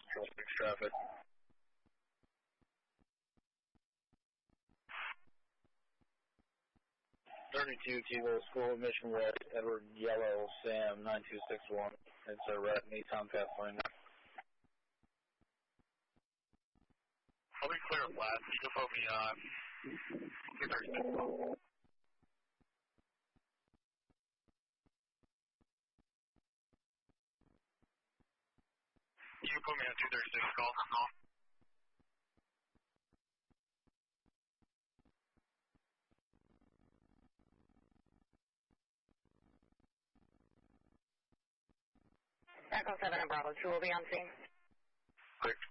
traffic. 32 Kilo School, Mission Red, Edward Yellow, Sam 9261. It's a red Nissan Pathfinder. I'll be clear of last. You'll put me on 236 call. You put me on 236 call. Echo 7 and Bravo 2 will be on scene. Quick.